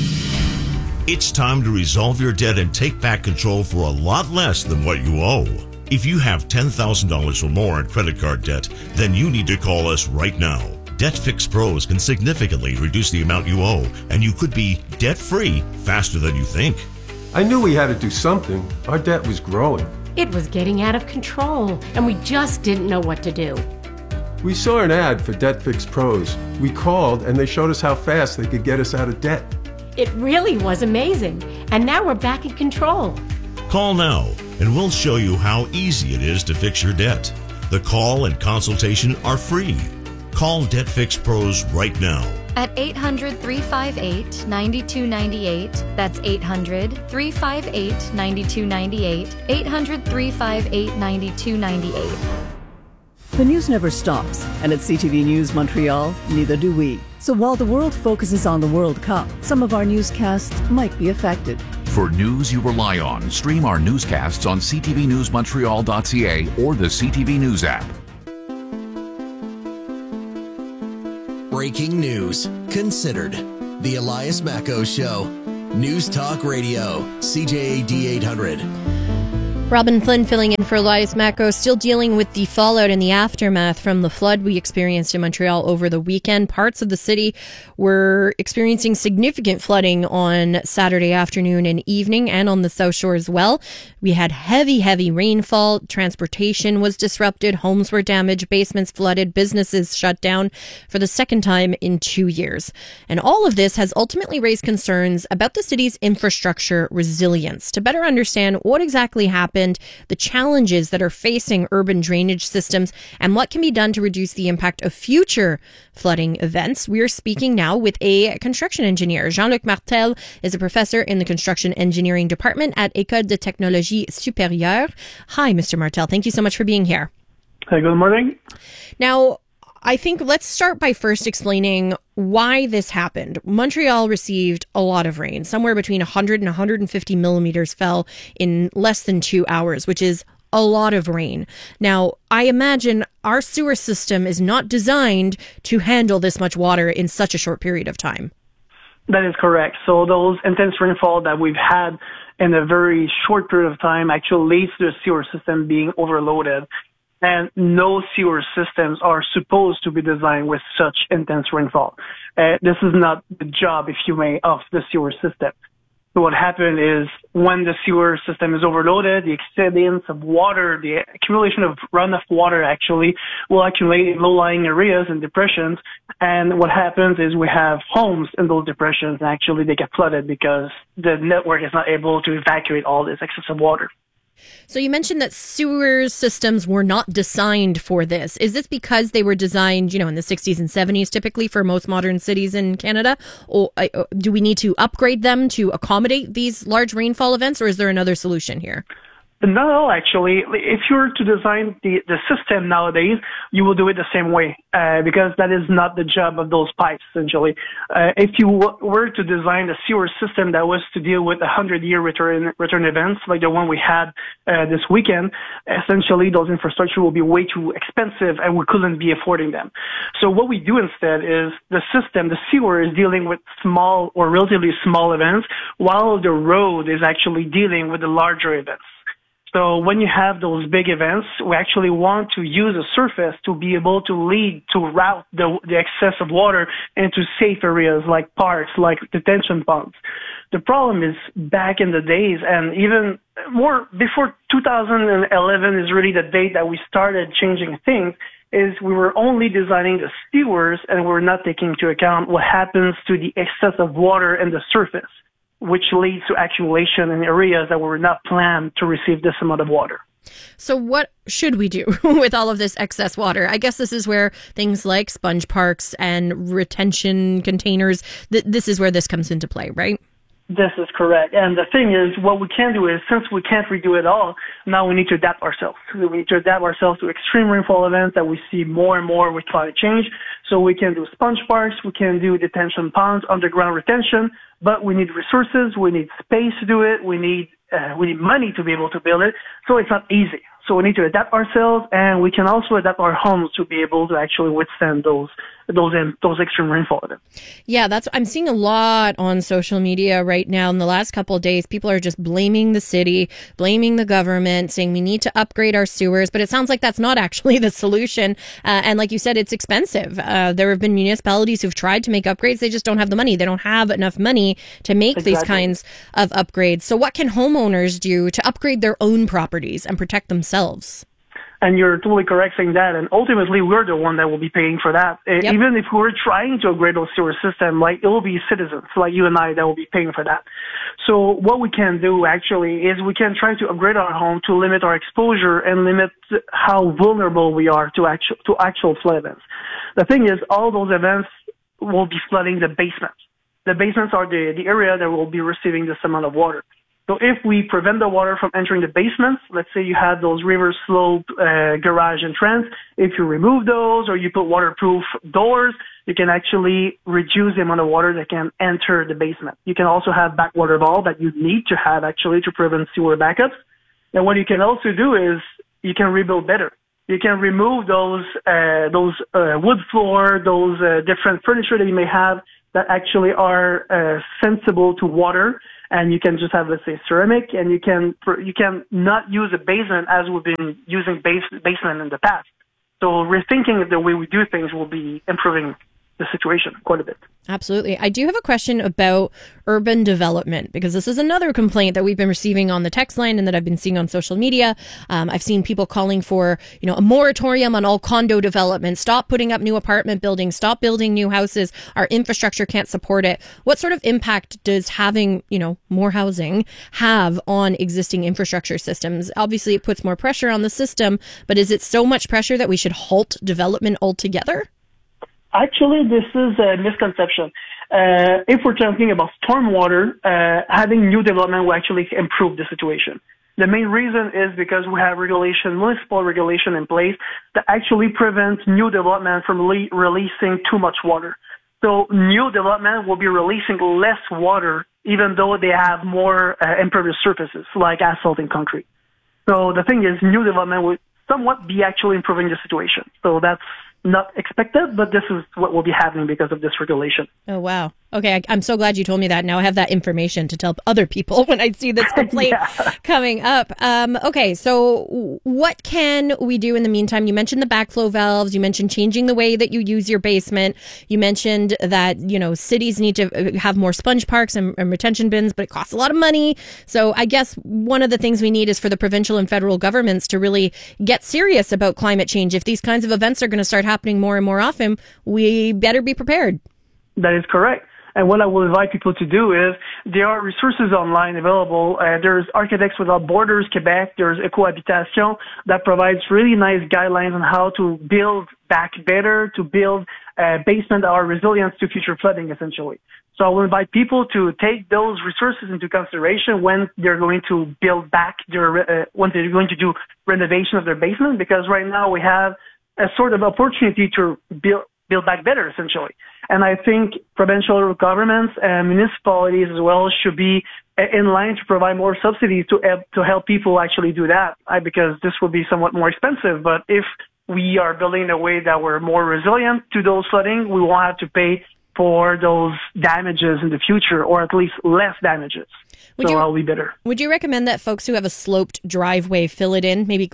It's time to resolve your debt and take back control for a lot less than what you owe. If you have $10,000 or more in credit card debt, then you need to call us right now. Debt Fix Pros can significantly reduce the amount you owe, and you could be debt-free faster than you think. I knew we had to do something. Our debt was growing. It was getting out of control, and we just didn't know what to do. We saw an ad for Debt Fix Pros. We called, and they showed us how fast they could get us out of debt. It really was amazing, and now we're back in control. Call now, and we'll show you how easy it is to fix your debt. The call and consultation are free. Call Debt Fix Pros right now. At 800-358-9298. That's 800-358-9298. 800-358-9298. The news never stops, and at CTV News Montreal, neither do we. So while the world focuses on the World Cup, some of our newscasts might be affected. For news you rely on, stream our newscasts on ctvnewsmontreal.ca or the CTV News app. Breaking news. Considered. The Elias Macko Show. News Talk Radio. CJAD 800. Robin Flynn filling in for Elias Macko, still dealing with the fallout and the aftermath from the flood we experienced in Montreal over the weekend. Parts of the city were experiencing significant flooding on Saturday afternoon and evening, and on the South Shore as well. We had heavy rainfall. Transportation was disrupted. Homes were damaged. Basements flooded. Businesses shut down for the second time in 2 years. And all of this has ultimately raised concerns about the city's infrastructure resilience. To better understand what exactly happened, the challenges that are facing urban drainage systems, and what can be done to reduce the impact of future flooding events, we are speaking now with a construction engineer. Jean-Luc Martel is a professor in the construction engineering department at École de Technologie Supérieure. Hi, Mr. Martel. Thank you so much for being here. Hey, good morning. Now, I think let's start by first explaining why this happened. Montreal received a lot of rain. Somewhere between 100 and 150 millimeters fell in less than 2 hours, which is a lot of rain. Now, I imagine our sewer system is not designed to handle this much water in such a short period of time. That is correct. So those intense rainfall that we've had in a very short period of time actually leads to the sewer system being overloaded. And no sewer systems are supposed to be designed with such intense rainfall. This is not the job, if you may, of the sewer system. So what happened is when the sewer system is overloaded, the exceedance of water, the accumulation of runoff water actually will accumulate in low-lying areas and depressions. And what happens is we have homes in those depressions, and actually they get flooded because the network is not able to evacuate all this excessive water. So you mentioned that sewer systems were not designed for this. Is this because they were designed, in the 60s and 70s typically for most modern cities in Canada? Or do we need to upgrade them to accommodate these large rainfall events, or is there another solution here? Not at all, actually. If you were to design the system nowadays, you will do it the same way because that is not the job of those pipes, essentially. If you were to design a sewer system that was to deal with 100-year return events like the one we had this weekend, essentially those infrastructure will be way too expensive and we couldn't be affording them. So what we do instead is the sewer is dealing with small or relatively small events while the road is actually dealing with the larger events. So when you have those big events, we actually want to use a surface to be able to route the excess of water into safe areas like parks, like detention ponds. The problem is back in the days, and even more before 2011 is really the date that we started changing things, is we were only designing the sewers and we're not taking into account what happens to the excess of water in the surface, which leads to accumulation in areas that were not planned to receive this amount of water. So what should we do with all of this excess water? I guess this is where things like sponge parks and retention containers, this is where this comes into play, right? This is correct. And the thing is, what we can do is, since we can't redo it all, now we need to adapt ourselves. We need to adapt ourselves to extreme rainfall events that we see more and more with climate change. So we can do sponge parks, we can do detention ponds, underground retention, but we need resources, we need space to do it, we need money to be able to build it. So it's not easy. So we need to adapt ourselves, and we can also adapt our homes to be able to actually withstand those extreme rainfall events. Yeah, I'm seeing a lot on social media right now. In the last couple of days, people are just blaming the city, blaming the government, saying we need to upgrade our sewers. But it sounds like that's not actually the solution. And like you said, it's expensive. There have been municipalities who've tried to make upgrades. They just don't have the money. They don't have enough money to make these kinds of upgrades. So what can homeowners do to upgrade their own properties and protect themselves? And you're totally correct saying that. And ultimately, we're the one that will be paying for that. Yep. Even if we're trying to upgrade our sewer system, it will be citizens like you and I that will be paying for that. So what we can do actually is we can try to upgrade our home to limit our exposure and limit how vulnerable we are to actual flood events. The thing is, all those events will be flooding the basements. The basements are the area that will be receiving this amount of water. So if we prevent the water from entering the basements, let's say you had those river slope garage entrance, if you remove those or you put waterproof doors, you can actually reduce the amount of water that can enter the basement. You can also have backwater valve that you need to have actually to prevent sewer backups. And what you can also do is you can rebuild better. You can remove those wood floor, those different furniture that you may have that actually are sensible to water, and you can just have, let's say, ceramic, and you can not use a basement as we've been using basement in the past. So rethinking the way we do things will be improving the situation quite a bit. Absolutely. I do have a question about urban development, because this is another complaint that we've been receiving on the text line and that I've been seeing on social media. I've seen people calling for, a moratorium on all condo development. Stop putting up new apartment buildings. Stop building new houses. Our infrastructure can't support it. What sort of impact does having, more housing have on existing infrastructure systems? Obviously, it puts more pressure on the system, but is it so much pressure that we should halt development altogether? Actually, this is a misconception. If we're talking about stormwater, having new development will actually improve the situation. The main reason is because we have municipal regulation in place that actually prevents new development from releasing too much water. So new development will be releasing less water, even though they have more impervious surfaces like asphalt and concrete. So the thing is, new development will somewhat be actually improving the situation. So that's not expected, but this is what will be happening because of this regulation. Oh, wow. Okay, I'm so glad you told me that. Now I have that information to tell other people when I see this complaint coming up. Okay, so what can we do in the meantime? You mentioned the backflow valves. You mentioned changing the way that you use your basement. You mentioned that, cities need to have more sponge parks and retention bins, but it costs a lot of money. So I guess one of the things we need is for the provincial and federal governments to really get serious about climate change. If these kinds of events are going to start happening more and more often, we better be prepared. That is correct. And what I will invite people to do is there are resources online available. There's Architects Without Borders Quebec. There's Ecohabitation that provides really nice guidelines on how to build back better, to build basements that are resilient to future flooding, essentially. So I will invite people to take those resources into consideration when they're going to build back when they're going to do renovation of their basement, because right now we have a sort of opportunity to build back better, essentially. And I think provincial governments and municipalities as well should be in line to provide more subsidies to help people actually do that, because this will be somewhat more expensive. But if we are building in a way that we're more resilient to those flooding, we won't have to pay for those damages in the future, or at least less damages. So I'll be better. Would you recommend that folks who have a sloped driveway fill it in? Maybe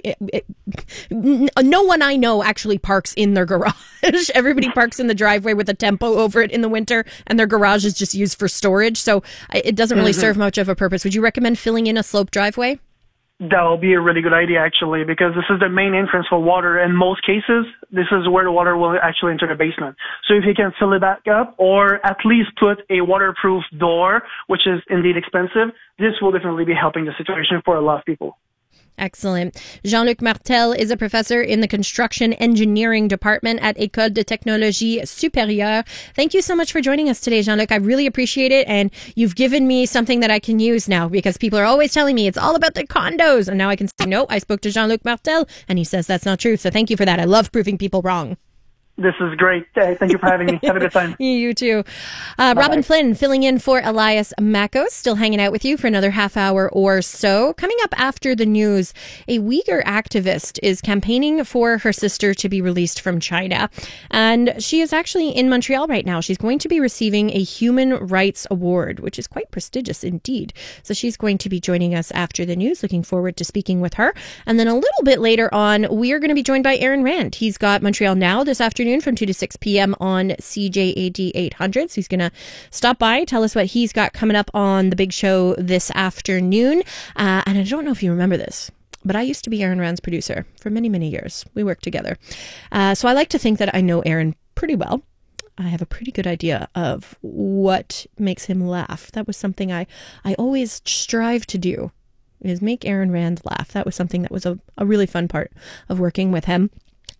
no one I know actually parks in their garage. Everybody parks in the driveway with a tempo over it in the winter, and their garage is just used for storage. So it doesn't really serve much of a purpose. Would you recommend filling in a sloped driveway? That will be a really good idea, actually, because this is the main entrance for water. In most cases, this is where the water will actually enter the basement. So if you can fill it back up, or at least put a waterproof door, which is indeed expensive, this will definitely be helping the situation for a lot of people. Excellent. Jean-Luc Martel is a professor in the construction engineering department at École de Technologie Supérieure. Thank you so much for joining us today, Jean-Luc. I really appreciate it. And you've given me something that I can use now, because people are always telling me it's all about the condos. And now I can say, no, I spoke to Jean-Luc Martel and he says that's not true. So thank you for that. I love proving people wrong. This is great. Thank you for having me. Have a good time. You too. Robin Flynn filling in for Elias Makos, still hanging out with you for another half hour or so. Coming up after the news, a Uyghur activist is campaigning for her sister to be released from China. And she is actually in Montreal right now. She's going to be receiving a Human Rights Award, which is quite prestigious indeed. So she's going to be joining us after the news. Looking forward to speaking with her. And then a little bit later on, we are going to be joined by Aaron Rand. He's got Montreal Now this afternoon from 2 to 6 p.m. on CJAD 800. So he's going to stop by, tell us what he's got coming up on the big show this afternoon. And I don't know if you remember this, but I used to be Aaron Rand's producer for many, many years. We worked together. So I like to think that I know Aaron pretty well. I have a pretty good idea of what makes him laugh. That was something I always strive to do, is make Aaron Rand laugh. That was something that was a really fun part of working with him.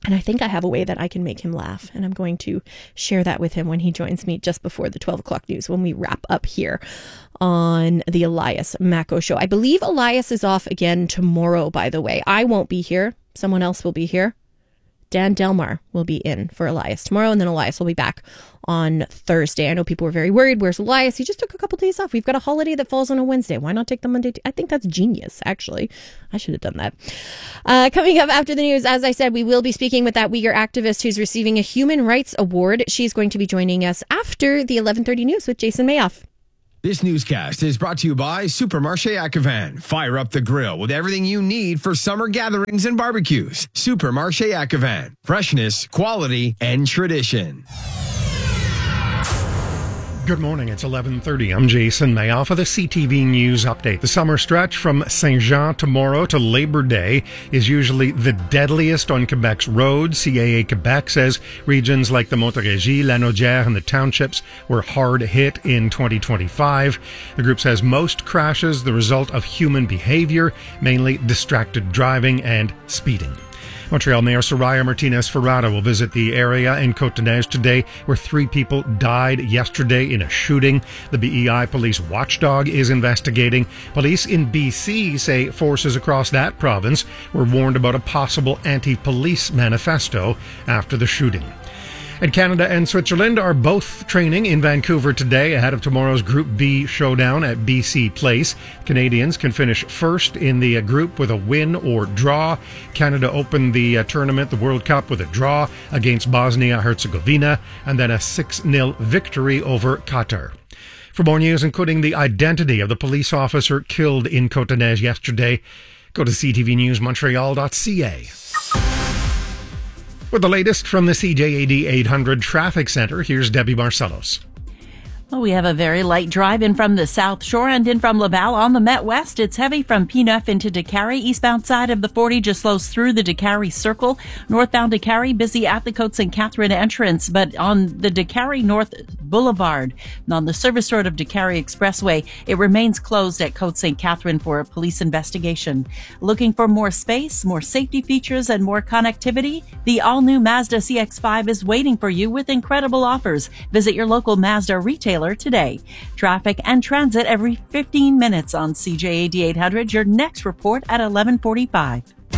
And I think I have a way that I can make him laugh. And I'm going to share that with him when he joins me just before the 12 o'clock news when we wrap up here on the Elias Macko Show. I believe Elias is off again tomorrow, by the way. I won't be here. Someone else will be here. Dan Delmar will be in for Elias tomorrow, and then Elias will be back on Thursday. I know people were very worried. Where's Elias? He just took a couple days off. We've got a holiday that falls on a Wednesday. Why not take the Monday? I think that's genius, actually. I should have done that. Coming up after the news, as I said, we will be speaking with that Uyghur activist who's receiving a Human Rights Award. She's going to be joining us after the 11:30 news with Jason Mayoff. This newscast is brought to you by Supermarché Acavan. Fire up the grill with everything you need for summer gatherings and barbecues. Supermarché Acavan. Freshness, quality, and tradition. Good morning, it's 11:30. I'm Jason Mayoff of the CTV News Update. The summer stretch from Saint-Jean tomorrow to Labor Day is usually the deadliest on Quebec's roads. CAA Quebec says regions like the Montérégie, Lanaudière, and the townships were hard hit in 2025. The group says most crashes the result of human behavior, mainly distracted driving and speeding. Montreal Mayor Soraya Martinez-Ferrada will visit the area in Côte-des-Neiges today, where 3 people died yesterday in a shooting. The BEI police watchdog is investigating. Police in BC say forces across that province were warned about a possible anti-police manifesto after the shooting. And Canada and Switzerland are both training in Vancouver today ahead of tomorrow's Group B showdown at BC Place. Canadians can finish first in the group with a win or draw. Canada opened the tournament, the World Cup, with a draw against Bosnia-Herzegovina and then a 6-0 victory over Qatar. For more news, including the identity of the police officer killed in Côte-des-Neiges yesterday, go to ctvnewsmontreal.ca. With the latest from the CJAD 800 Traffic Center, here's Debbie Marcellos. Well, we have a very light drive in from the South Shore and in from Laval on the Met West. It's heavy from P9 into Décarie. Eastbound side of the 40 just slows through the Décarie Circle. Northbound Décarie busy at the Côte St. Catherine entrance, but on the Décarie North Boulevard, on the service road of Décarie Expressway, it remains closed at Côte St. Catherine for a police investigation. Looking for more space, more safety features, and more connectivity? The all-new Mazda CX-5 is waiting for you with incredible offers. Visit your local Mazda retailer today. Traffic and transit every 15 minutes on CJAD 800. Your next report at 11:45.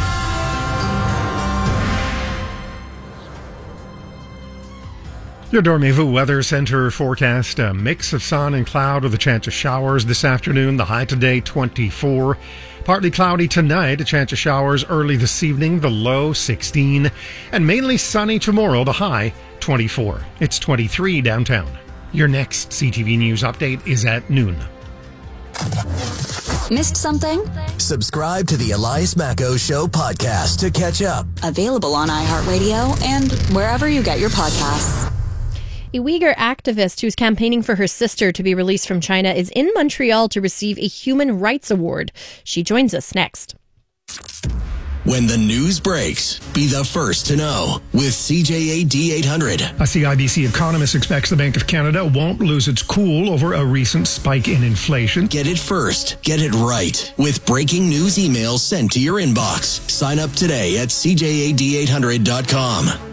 Your Dormez-vous Weather Center forecast, a mix of sun and cloud with a chance of showers this afternoon. The high today, 24. Partly cloudy tonight, a chance of showers early this evening, the low 16. And mainly sunny tomorrow, the high 24. It's 23 downtown. Your next CTV News update is at noon. Missed something? Subscribe to the Elias Macko Show podcast to catch up. Available on iHeartRadio and wherever you get your podcasts. A Uyghur activist who's campaigning for her sister to be released from China is in Montreal to receive a Human Rights Award. She joins us next. When the news breaks, be the first to know with CJAD 800. A CIBC economist expects the Bank of Canada won't lose its cool over a recent spike in inflation. Get it first. Get it right. With breaking news emails sent to your inbox. Sign up today at CJAD800.com.